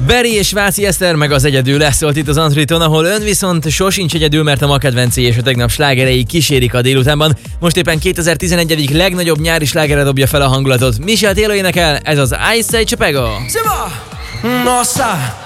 Beri és Váci Eszter meg az Egyedül lesz szólt itt az Antriton, ahol ön viszont sosincs egyedül, mert a ma kedvencé és a tegnap slágerei kísérik a délutánban. Most éppen 2011. legnagyobb nyári slágere dobja fel a hangulatot. Michel Télo énekel, ez az Ice Age Pego. Nossa,